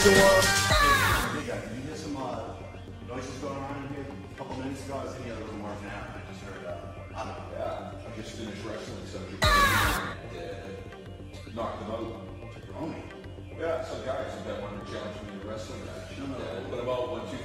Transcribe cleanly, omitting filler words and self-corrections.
Did you hear some noises going on in here a couple minutes ago? I was in here a little more than an hour. I just heard, I don't know. Yeah, I just finished wrestling some knocked them out. Only. Yeah, some guys that wanted to challenge me in a wrestling match. Put them out 1, 2,